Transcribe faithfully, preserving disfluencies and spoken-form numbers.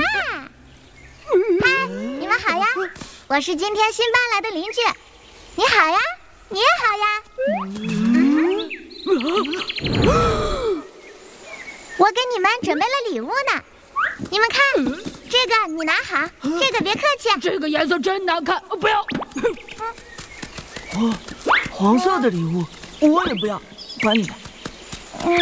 嗨，你们好呀！我是今天新搬来的邻居。你好呀，你也好呀。嗯，我给你们准备了礼物呢，你们看，这个你拿好，这个别客气。 这个颜色真难看，不要。 哦，黄色的礼物我也不要，还你吧。 嗯，